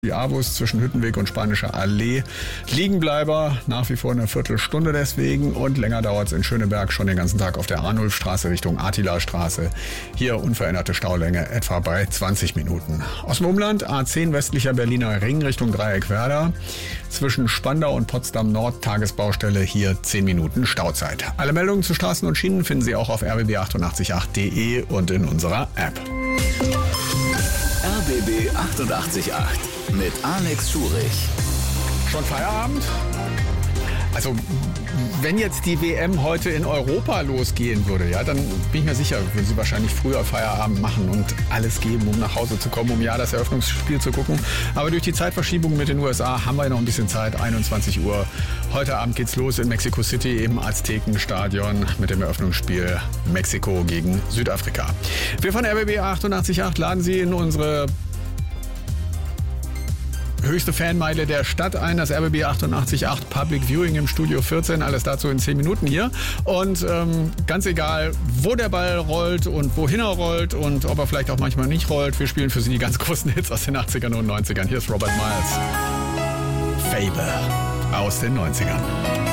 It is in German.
Die Avus zwischen Hüttenweg und Spanischer Allee. Liegenbleiber nach wie vor eine Viertelstunde deswegen und länger dauert es in Schöneberg schon den ganzen Tag auf der Arnulfstraße Richtung Attila-Straße. Hier unveränderte Staulänge etwa bei 20 Minuten. Aus dem Umland A10 westlicher Berliner Ring Richtung Dreieckwerder. Zwischen Spandau und Potsdam Nord Tagesbaustelle hier 10 Minuten Stauzeit. Alle Meldungen zu Straßen und Schienen finden Sie auch auf rbb888.de und in unserer App. RBB 888 mit Alex Schurich. Schon Feierabend? Also, wenn jetzt die WM heute in Europa losgehen würde, ja, dann bin ich mir sicher, würden Sie wahrscheinlich früher Feierabend machen und alles geben, um nach Hause zu kommen, um ja das Eröffnungsspiel zu gucken. Aber durch die Zeitverschiebung mit den USA haben wir noch ein bisschen Zeit, 21 Uhr. Heute Abend geht's los in Mexico City im Aztekenstadion mit dem Eröffnungsspiel Mexiko gegen Südafrika. Wir von RBB 888 laden Sie in unsere höchste Fanmeile der Stadt ein, das RBB 888 Public Viewing im Studio 14, alles dazu in 10 Minuten hier. Und ganz egal, wo der Ball rollt und wohin er rollt und ob er vielleicht auch manchmal nicht rollt, wir spielen für Sie die ganz großen Hits aus den 80ern und 90ern. Hier ist Robert Miles. Fable aus den 90ern.